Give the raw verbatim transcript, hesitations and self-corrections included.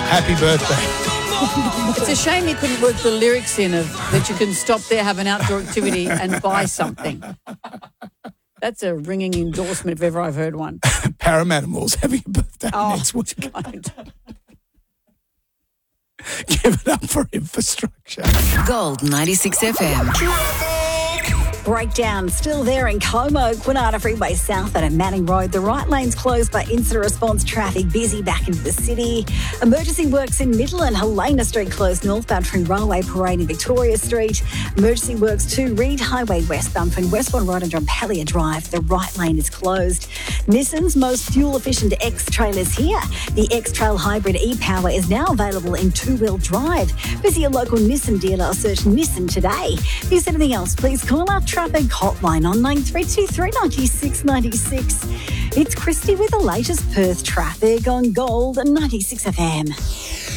Happy birthday. It's a shame you couldn't work the lyrics in of that you can stop there, have an outdoor activity and buy something. That's a ringing endorsement if ever I've heard one. Parramatta Mall's having a birthday Oh, next week. don't. Give it up for infrastructure. Gold ninety-six F M. Breakdown still there in Como, Kwinana Freeway South and at Manning Road. The right lane's closed by incident response traffic, busy back into the city. Emergency works in Midland, Helena Street closed northbound from Railway Parade in Victoria Street. Emergency works to Reed Highway westbound from Westbourne Road and John Pellier Drive. The right lane is closed. Nissan's most fuel-efficient X-Trail is here. The X-Trail Hybrid e-Power is now available in two-wheel drive. Visit your local Nissan dealer or search Nissan today. If there's anything else, please call our traffic hotline on nine three two three nine six nine six. It's Christy with the latest Perth traffic on Gold ninety-six F M.